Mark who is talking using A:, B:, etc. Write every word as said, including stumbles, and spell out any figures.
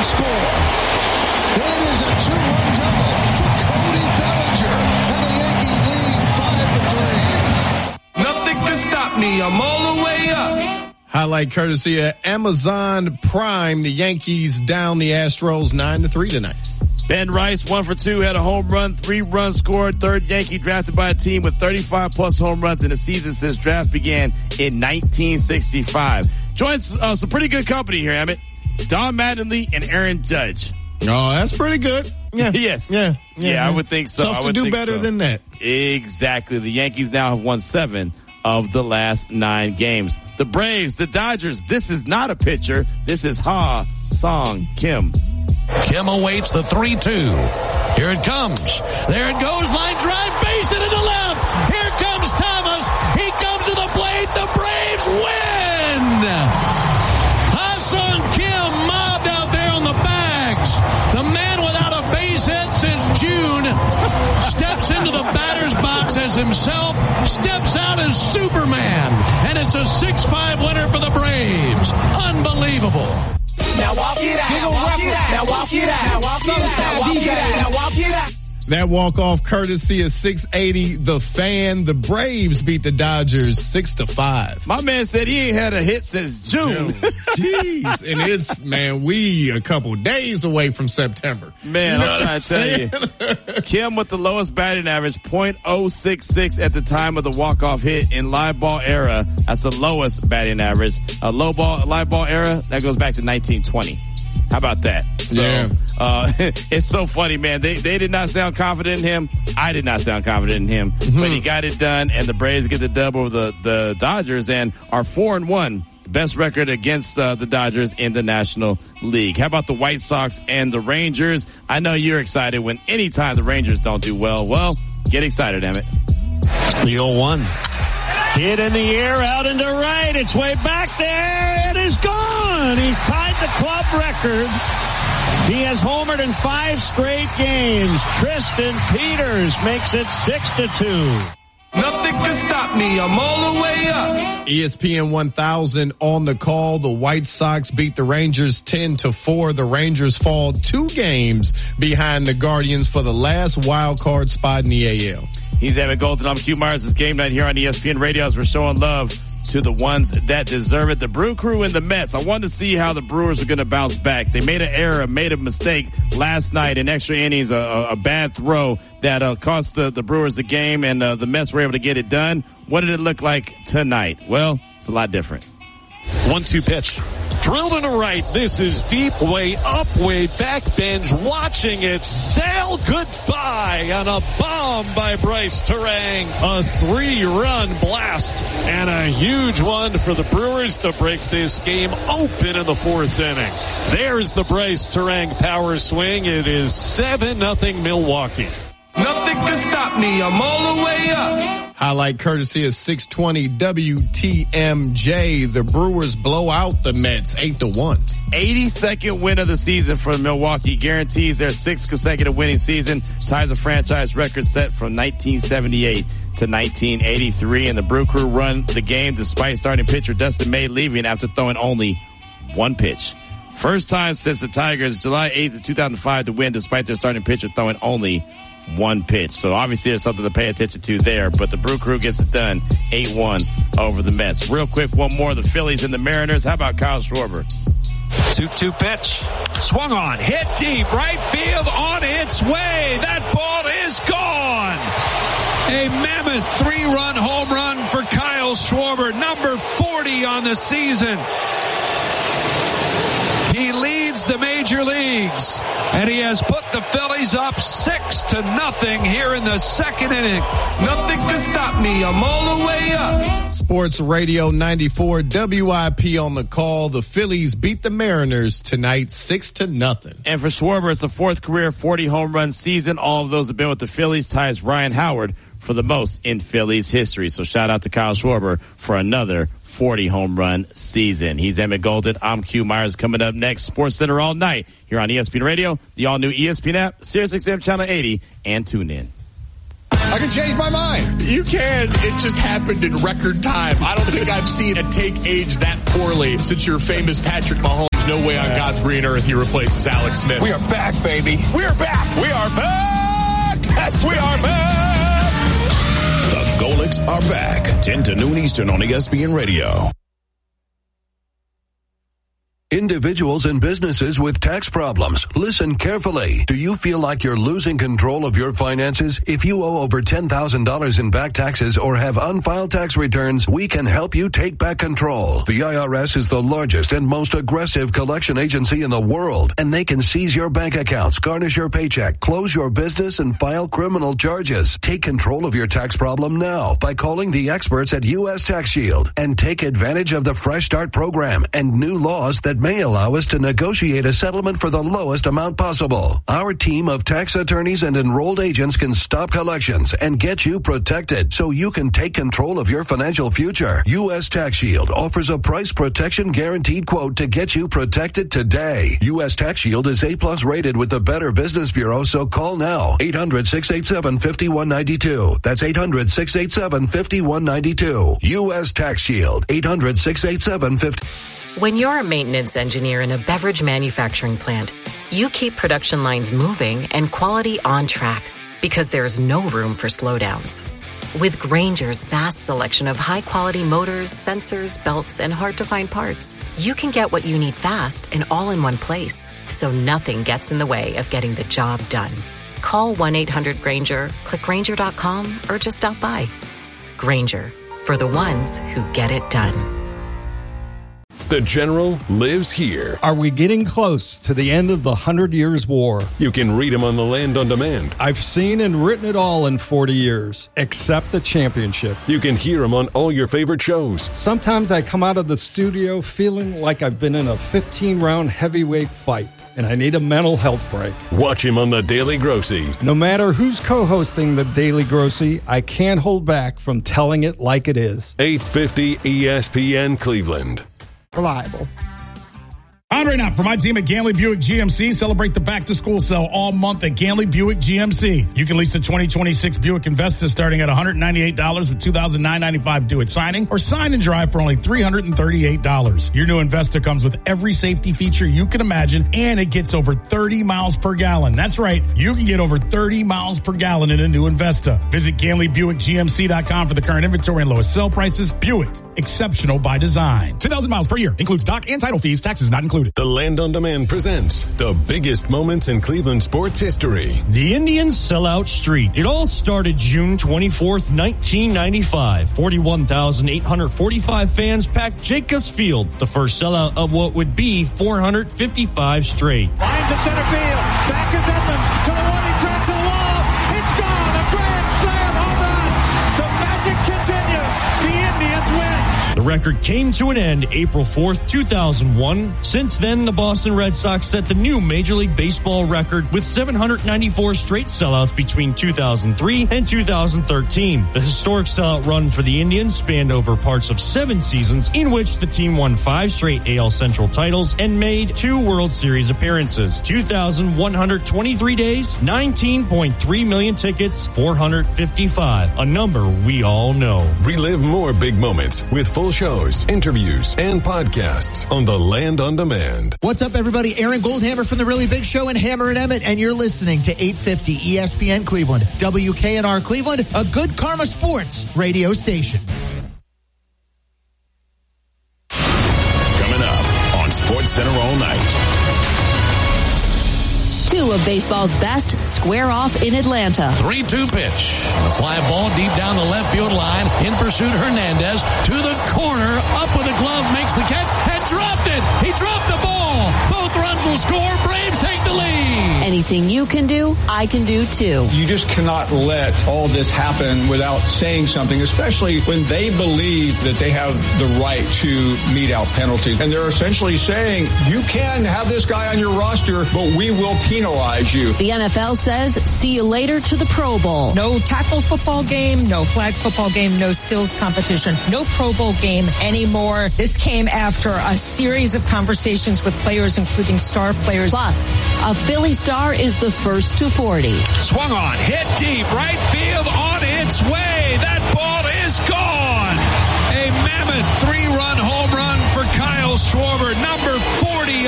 A: and score. It is a two-run double for Cody Bellinger, and the Yankees lead five to three.
B: Nothing can stop me. I'm all the way up.
C: Highlight courtesy of Amazon Prime. The Yankees down the Astros nine to three tonight.
D: Ben Rice, one for two, had a home run, three runs scored, third Yankee drafted by a team with thirty-five plus home runs in a season since draft began in nineteen sixty-five. Joins uh, some pretty good company here, Emmett. Don Mattingly and Aaron Judge.
C: Oh, that's pretty good. Yeah.
D: Yes.
C: Yeah.
D: Yeah, yeah I would think so.
C: Tough
D: I would
C: to do
D: think
C: better
D: so.
C: than that.
D: Exactly. The Yankees now have won seven of the last nine games. The Braves, the Dodgers, this is not a pitcher. This is Ha Song Kim.
E: Kim awaits the three two. Here it comes. There it goes. Line drive. Base it into left. Here comes Thomas. He comes to the plate. The Braves win. Ha-Sung Kim mobbed out there on the bags. The man without a base hit since June steps into the batter's box as himself, steps out as Superman. And it's a six five winner for the Braves. Unbelievable.
B: Now walk it out. Now walk it out. Now walk it out. Now walk it out. Now walk it out. Now walk it out.
C: That walk-off courtesy of six eighty The Fan. The Braves beat the Dodgers six to five.
D: My man said he ain't had a hit since June.
C: Jeez. And it's, man, we a couple days away from September.
D: Man, you know I'm trying to tell you. Kim with the lowest batting average, point oh six six at the time of the walk-off hit in live ball era. That's the lowest batting average. A low ball, live ball era, that goes back to nineteen twenty. How about that? So,
C: yeah.
D: uh, it's so funny, man. They, they did not sound confident in him. I did not sound confident in him, mm-hmm. but he got it done, and the Braves get the dub over the, the Dodgers and are four and one. Best record against uh, the Dodgers in the National League. How about the White Sox and the Rangers? I know you're excited when anytime the Rangers don't do well. Well, get excited, Emmett.
E: The oh one. Hit in the air, out into right. It's way back there. It is gone. He's tied the club record. He has homered in five straight games. Tristan Peters makes it six to two.
B: Nothing can stop me. I'm all the way up.
C: E S P N one thousand on the call. The White Sox beat the Rangers ten to four. The Rangers fall two games behind the Guardians for the last wild card spot in the A L.
D: He's Emmett Golden. I'm Q Myers. It's game night here on E S P N Radio as we're showing love to the ones that deserve it. The Brew Crew and the Mets. I wanted to see how the Brewers are going to bounce back. They made an error, made a mistake last night in extra innings, a, a, a bad throw that uh, cost the, the Brewers the game, and uh, the Mets were able to get it done. What did it look like tonight? Well, it's a lot different.
E: one two pitch. Drilled into right. This is deep, way up, way back. Ben's watching it sail goodbye on a bomb by Bryce Terang. A three-run blast and a huge one for the Brewers to break this game open in the fourth inning. There's the Bryce Terang power swing. It is seven nothing Milwaukee.
B: Nothing can stop me. I'm all the way up.
C: Highlight courtesy of six twenty W T M J. The Brewers blow out the Mets eight to one.
D: eighty-second win of the season for Milwaukee. Guarantees their sixth consecutive winning season. Ties a franchise record set from nineteen seventy-eight to nineteen eighty-three. And the Brew Crew run the game despite starting pitcher Dustin May leaving after throwing only one pitch. First time since the Tigers, July eighth of two thousand five, to win despite their starting pitcher throwing only one pitch. So obviously there's something to pay attention to there, but the Brew Crew gets it done eight one over the Mets. Real quick, one more, the Phillies and the Mariners. How about Kyle Schwarber?
F: two two pitch. Swung on. Hit deep. Right field on its way. That ball is gone. A mammoth three-run home run for Kyle Schwarber. Number forty on the season. He leads the major leagues, and he has put the Phillies up six to nothing here in the second inning.
B: Nothing can stop me. I'm all the way up.
C: Sports Radio ninety-four W I P on the call. The Phillies beat the Mariners tonight six to nothing.
D: And for Schwarber, it's the fourth career forty home run season. All of those have been with the Phillies. Ties Ryan Howard for the most in Phillies history. So shout out to Kyle Schwarber for another forty home run season. He's Emmett Golden. I'm Q Myers. Coming up next, Sports Center all night here on E S P N Radio, the all new E S P N app, Sirius X M Channel eighty, and tune in.
A: I can change my mind.
G: You can. It just happened in record time. I don't think I've seen a take age that poorly since your famous Patrick Mahomes. There's no way on God's green earth he replaces Alex Smith.
B: We are back, baby. We are back. We are back. That's we are back.
H: The Golics are back. ten to noon Eastern on E S P N Radio.
I: Individuals and businesses with tax problems, listen carefully. Do you feel like you're losing control of your finances? If you owe over ten thousand dollars in back taxes or have unfiled tax returns, we can help you take back control. The I R S is the largest and most aggressive collection agency in the world, and they can seize your bank accounts, garnish your paycheck, close your business, and file criminal charges. Take control of your tax problem now by calling the experts at U S Tax Shield and take advantage of the Fresh Start program and new laws that may allow us to negotiate a settlement for the lowest amount possible. Our team of tax attorneys and enrolled agents can stop collections and get you protected so you can take control of your financial future. U S Tax Shield offers a price protection guaranteed quote to get you protected today. U S Tax Shield is A plus rated with the Better Business Bureau, so call now. eight hundred, six eight seven, five one nine two. That's eight hundred, six eight seven, five one nine two. U S Tax Shield. eight hundred, six eight seven, five
J: When you're a maintenance engineer in a beverage manufacturing plant, you keep production lines moving and quality on track because there's no room for slowdowns. With Grainger's vast selection of high-quality motors, sensors, belts, and hard-to-find parts, you can get what you need fast and all in one place, so nothing gets in the way of getting the job done. Call one eight hundred Grainger, click Grainger dot com, or just stop by. Grainger, for the ones who get it done.
K: The General lives here.
L: Are we getting close to the end of the Hundred Years' War?
K: You can read him on the Land on Demand.
L: I've seen and written it all in forty years, except the championship.
K: You can hear him on all your favorite shows.
L: Sometimes I come out of the studio feeling like I've been in a fifteen-round heavyweight fight, and I need a mental health break.
K: Watch him on The Daily Grossy.
L: No matter who's co-hosting The Daily Grossy, I can't hold back from telling it like it is.
K: eight fifty E S P N Cleveland.
M: Reliable. Andre Knott for my team at Ganley Buick G M C. Celebrate the back-to-school sale all month at Ganley Buick G M C. You can lease the twenty twenty-six Buick Investa starting at one hundred ninety-eight dollars with two thousand nine hundred ninety-five dollars due at signing, or sign and drive for only three hundred thirty-eight dollars. Your new Investa comes with every safety feature you can imagine, and it gets over thirty miles per gallon. That's right, you can get over thirty miles per gallon in a new Investa. Visit Ganley Buick G M C dot com for the current inventory and lowest sale prices. Buick, exceptional by design. ten thousand miles per year, includes dock and title fees, taxes not included.
K: The Land on Demand presents the biggest moments in Cleveland sports history.
N: The Indians sell out street. It all started June twenty-fourth, nineteen ninety-five. forty-one thousand eight hundred forty-five fans packed Jacobs Field, the first sellout of what would be four hundred fifty-five straight.
B: Line to center field. Back is Edmonds to the warning track to the wall. It's gone. A grand slam home run. The magic continues. The Indians win.
N: The record came to an end April fourth, two thousand one. Since then, the Boston Red Sox set the new Major League Baseball record with seven hundred ninety-four straight sellouts between two thousand three and two thousand thirteen. The historic sellout run for the Indians spanned over parts of seven seasons, in which the team won five straight A L Central titles and made two World Series appearances. two thousand one hundred twenty-three days, nineteen point three million tickets, four hundred fifty-five, a number we all know.
K: Relive more big moments with full shows, interviews, and podcasts on the Land on Demand.
O: What's up, everybody? Aaron Goldhammer from The Really Big Show and Hammer and Emmett, and you're listening to eight fifty E S P N Cleveland, W K N R Cleveland, a Good Karma Sports radio station.
H: Coming up on Sports Center all night.
P: Two of baseball's best square off in Atlanta.
Q: three two pitch. And a fly ball deep down the left field line. In pursuit, Hernandez to the corner. Up with a glove, makes the catch, and dropped it. He dropped the ball. Both runs will score. Braves take the lead.
P: Anything you can do, I can do too.
R: You just cannot let all this happen without saying something, especially when they believe that they have the right to mete out penalties. And they're essentially saying, you can have this guy on your roster, but we will penalize you.
P: The N F L says, see you later to the Pro Bowl.
S: No tackle football game, no flag football game, no skills competition, no Pro Bowl game anymore. This came after a series of conversations with players, including star players.
P: Plus, a Philly star is the first to forty.
F: Swung on, hit deep, right field, on its way. That ball is gone. A mammoth three-run home run for Kyle Schwarber, number forty